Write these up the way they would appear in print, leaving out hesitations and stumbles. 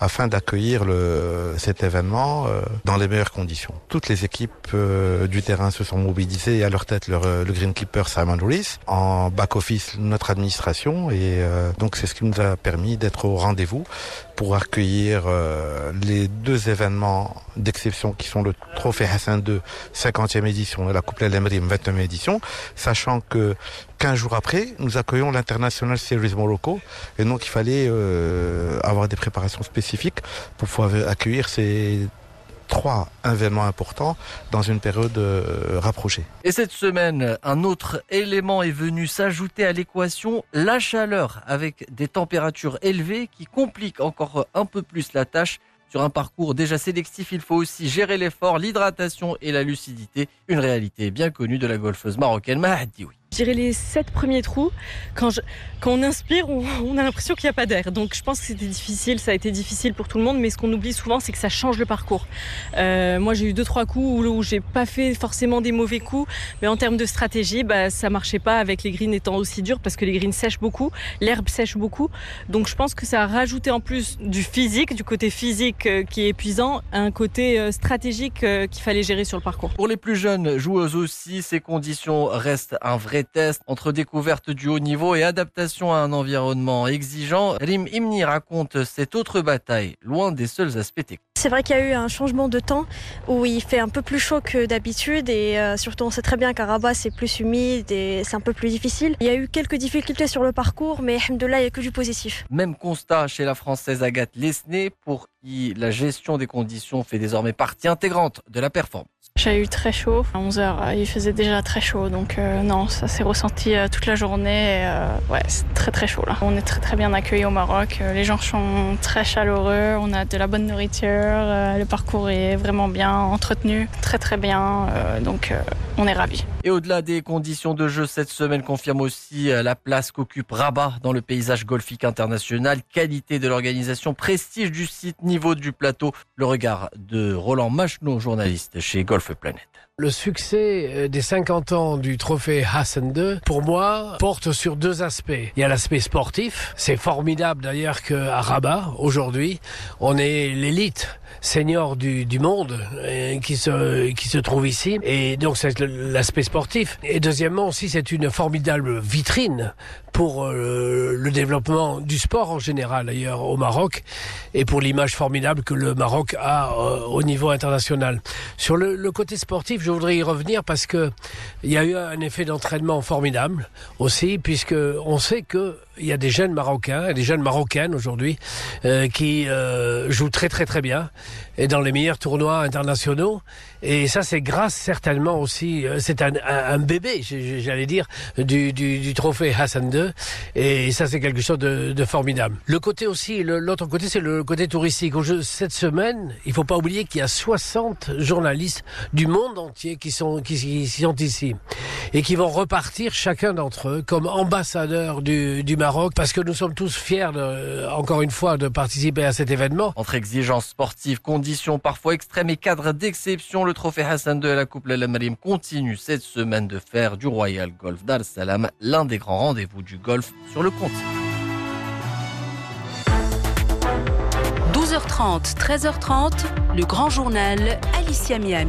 afin d'accueillir cet événement dans les meilleures conditions. Toutes les équipes du terrain se sont mobilisées et à leur tête le greenkeeper Simon Rees, en back-office notre administration et donc c'est ce qui nous a permis d'être au rendez-vous pour accueillir les deux événements d'exception qui sont le Trophée Hassan II 50e édition et la Coupe El Emrim 29e édition, sachant que 15 jours après, nous accueillons l'International Series Morocco et donc il fallait avoir des préparations spécifiques pour pouvoir accueillir ces 3 événements importants dans une période rapprochée. Et cette semaine, un autre élément est venu s'ajouter à l'équation, la chaleur, avec des températures élevées qui compliquent encore un peu plus la tâche. Sur un parcours déjà sélectif, il faut aussi gérer l'effort, l'hydratation et la lucidité. Une réalité bien connue de la golfeuse marocaine Maha Dioui. Je dirais les 7 premiers trous, quand on inspire, on a l'impression qu'il n'y a pas d'air. Donc je pense que c'était difficile, ça a été difficile pour tout le monde, mais ce qu'on oublie souvent, c'est que ça change le parcours. Moi, j'ai eu 2-3 coups où j'ai pas fait forcément des mauvais coups, mais en termes de stratégie, ça marchait pas avec les greens étant aussi durs parce que les greens sèchent beaucoup, l'herbe sèche beaucoup. Donc je pense que ça a rajouté en plus du physique, du côté physique qui est épuisant, un côté stratégique qu'il fallait gérer sur le parcours. Pour les plus jeunes joueuses aussi, ces conditions restent un vrai test entre découverte du haut niveau et adaptation à un environnement exigeant. Rim Imni raconte cette autre bataille, loin des seuls aspects techniques. C'est vrai qu'il y a eu un changement de temps où il fait un peu plus chaud que d'habitude et surtout on sait très bien qu'à Rabat c'est plus humide et c'est un peu plus difficile. Il y a eu quelques difficultés sur le parcours mais alhamdoulilah il n'y a que du positif. Même constat chez la Française Agathe Lesné pour qui la gestion des conditions fait désormais partie intégrante de la performance. J'ai eu très chaud, à 11h il faisait déjà très chaud donc non ça s'est ressenti toute la journée, ouais c'est très très chaud là. On est très très bien accueillis au Maroc, les gens sont très chaleureux, on a de la bonne nourriture, le parcours est vraiment bien entretenu, très très bien, donc on est ravis. Et au-delà des conditions de jeu, cette semaine confirme aussi la place qu'occupe Rabat dans le paysage golfique international, qualité de l'organisation, prestige du site, niveau du plateau. Le regard de Roland Macheneau, journaliste chez Golf Planet. Le succès des 50 ans du trophée Hassan II, pour moi, porte sur 2 aspects. Il y a l'aspect sportif. C'est formidable d'ailleurs qu'à Rabat, aujourd'hui, on est l'élite senior du monde qui se trouve ici. Et donc c'est l'aspect sportif. Et deuxièmement aussi, c'est une formidable vitrine pour le développement du sport en général d'ailleurs au Maroc et pour l'image formidable que le Maroc a au niveau international. Sur le côté sportif, je voudrais y revenir parce que il y a eu un effet d'entraînement formidable aussi, puisque on sait que il y a des jeunes Marocains et des jeunes Marocaines aujourd'hui qui jouent très très très bien et dans les meilleurs tournois internationaux. Et ça, c'est grâce certainement aussi, c'est un bébé, j'allais dire, du trophée Hassan II. Et ça, c'est quelque chose de formidable. Le côté aussi, l'autre côté, c'est le côté touristique. Cette semaine, il faut pas oublier qu'il y a 60 journalistes du monde entier qui sont ici et qui vont repartir chacun d'entre eux comme ambassadeurs du Maroc, parce que nous sommes tous fiers, encore une fois, de participer à cet événement. Entre exigences sportives, conditions parfois extrêmes et cadres d'exception, le trophée Hassan II à la Coupe El Emrim continue cette semaine de faire du Royal Golf Dar es Salaam l'un des grands rendez-vous du golf sur le continent. 12h30, 13h30, le grand journal Alicia Miami.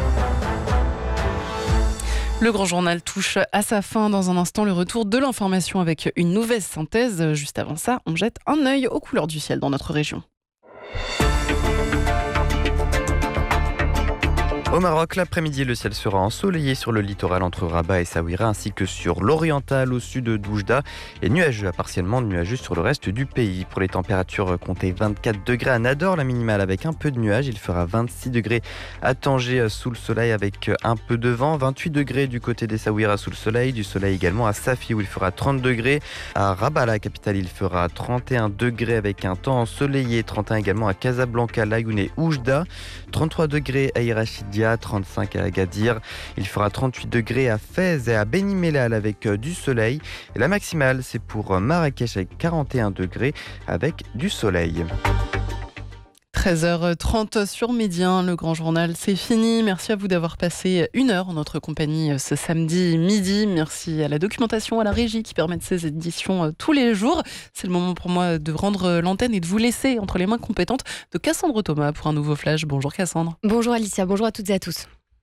Le grand journal touche à sa fin. Dans un instant, le retour de l'information avec une nouvelle synthèse. Juste avant ça, on jette un œil aux couleurs du ciel dans notre région. Au Maroc, l'après-midi, le ciel sera ensoleillé sur le littoral entre Rabat et Saouira, ainsi que sur l'oriental au sud d'Oujda, et nuageux, partiellement nuageux sur le reste du pays. Pour les températures, comptez 24 degrés à Nador, la minimale avec un peu de nuages. Il fera 26 degrés à Tanger sous le soleil avec un peu de vent, 28 degrés du côté des Saouira sous le soleil, du soleil également à Safi où il fera 30 degrés. À Rabat, la capitale, il fera 31 degrés avec un temps ensoleillé, 31 également à Casablanca, Layoun et Oujda, 33 degrés à Irachidia, 35 à Agadir. Il fera 38 degrés à Fès et à Beni Mellal avec du soleil. Et la maximale, c'est pour Marrakech avec 41 degrés avec du soleil. 13h30 sur Média 1, le grand journal, c'est fini. Merci à vous d'avoir passé 1 heure en notre compagnie ce samedi midi. Merci à la documentation, à la régie qui permettent ces éditions tous les jours. C'est le moment pour moi de rendre l'antenne et de vous laisser entre les mains compétentes de Cassandre Thomas pour un nouveau flash. Bonjour Cassandre. Bonjour Alicia, bonjour à toutes et à tous.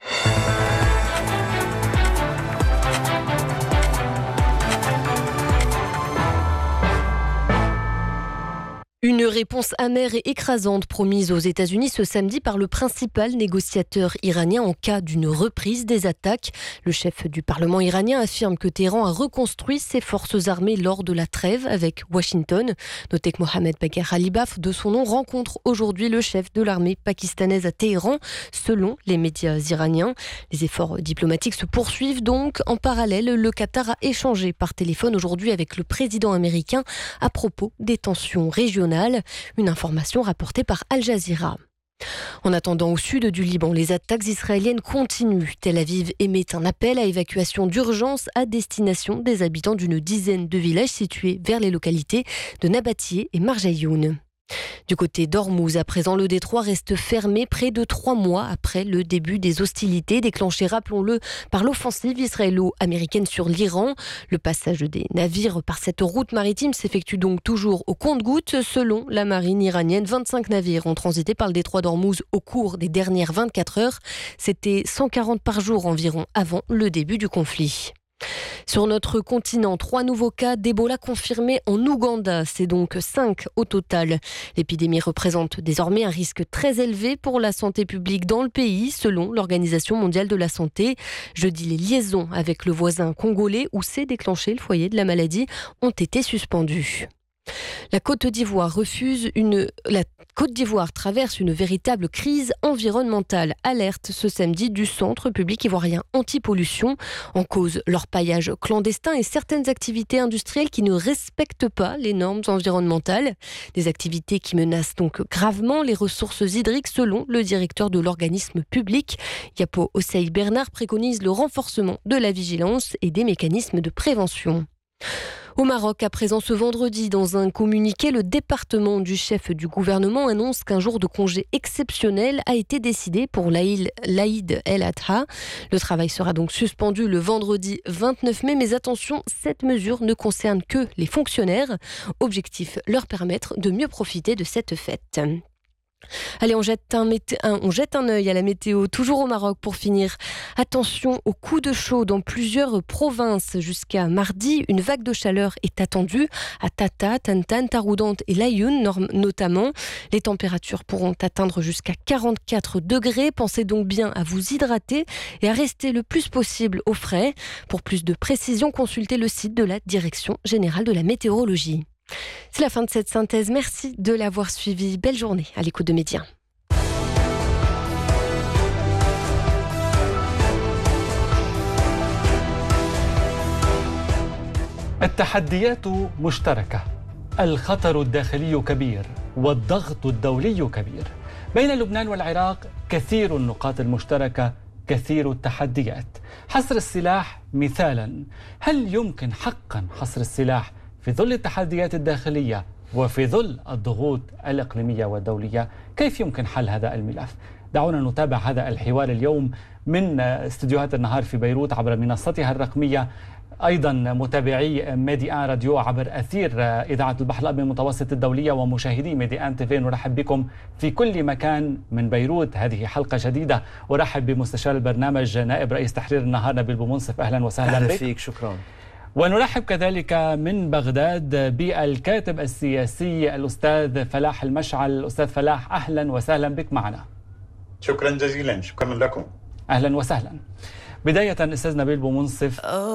Une réponse amère et écrasante promise aux États-Unis ce samedi par le principal négociateur iranien en cas d'une reprise des attaques. Le chef du Parlement iranien affirme que Téhéran a reconstruit ses forces armées lors de la trêve avec Washington. Notez que Mohamed Bagher Ghalibaf, de son nom, rencontre aujourd'hui le chef de l'armée pakistanaise à Téhéran, selon les médias iraniens. Les efforts diplomatiques se poursuivent donc. En parallèle, le Qatar a échangé par téléphone aujourd'hui avec le président américain à propos des tensions régionales. Une information rapportée par Al Jazeera. En attendant, au sud du Liban, les attaques israéliennes continuent. Tel Aviv émet un appel à évacuation d'urgence à destination des habitants d'une dizaine de villages situés vers les localités de Nabatieh et Marjayoun. Du côté d'Ormuz, à présent, le détroit reste fermé près de 3 mois après le début des hostilités déclenchées, rappelons-le, par l'offensive israélo-américaine sur l'Iran. Le passage des navires par cette route maritime s'effectue donc toujours au compte-gouttes. Selon la marine iranienne, 25 navires ont transité par le détroit d'Ormuz au cours des dernières 24 heures. C'était 140 par jour environ avant le début du conflit. Sur notre continent, 3 nouveaux cas d'Ebola confirmés en Ouganda. C'est donc 5 au total. L'épidémie représente désormais un risque très élevé pour la santé publique dans le pays, selon l'Organisation mondiale de la santé. Jeudi, les liaisons avec le voisin congolais où s'est déclenché le foyer de la maladie ont été suspendues. La Côte d'Ivoire traverse une véritable crise environnementale. Alerte ce samedi du Centre public ivoirien anti-pollution. En cause, leur paillage clandestin et certaines activités industrielles qui ne respectent pas les normes environnementales. Des activités qui menacent donc gravement les ressources hydriques, selon le directeur de l'organisme public. Yapo Osei Bernard préconise le renforcement de la vigilance et des mécanismes de prévention. Au Maroc, à présent ce vendredi, dans un communiqué, le département du chef du gouvernement annonce qu'un jour de congé exceptionnel a été décidé pour l'Aïd el-Adha. Le travail sera donc suspendu le vendredi 29 mai, mais attention, cette mesure ne concerne que les fonctionnaires. Objectif, leur permettre de mieux profiter de cette fête. Allez, on jette un œil à la météo, toujours au Maroc pour finir. Attention aux coups de chaud dans plusieurs provinces. Jusqu'à mardi, une vague de chaleur est attendue à Tata, Tantan, Taroudante et Layoun notamment. Les températures pourront atteindre jusqu'à 44 degrés. Pensez donc bien à vous hydrater et à rester le plus possible au frais. Pour plus de précision, consultez le site de la Direction générale de la météorologie. C'est la fin de cette synthèse. Merci de l'avoir suivi. Belle journée à l'écoute de Média. التحديات مشتركة، الخطر الداخلي كبير والضغط الدولي كبير. بين لبنان والعراق كثير النقاط المشتركة، كثير التحديات. حصر السلاح مثالا، هل يمكن حقا حصر السلاح في ظل التحديات الداخلية وفي ظل الضغوط الإقليمية والدولية؟ كيف يمكن حل هذا الملف؟ دعونا نتابع هذا الحوار اليوم من استديوهات النهار في بيروت عبر منصتها الرقمية، أيضا متابعي ميدي آن راديو عبر أثير إذاعة البحر الأبيض المتوسط الدولية ومشاهدي ميدي آن تيفي. نرحب بكم في كل مكان من بيروت. هذه حلقة جديدة. أرحب بمستشار البرنامج نائب رئيس تحرير النهار نبيل بومنصف. أهلا وسهلا أهلا بك. فيك، شكرا. ونرحب كذلك من بغداد بالكاتب السياسي الأستاذ فلاح المشعل. أستاذ فلاح، أهلا وسهلا بك معنا. شكرا جزيلا، شكرا لكم. أهلا وسهلا. بداية أستاذ نبيل بومنصف،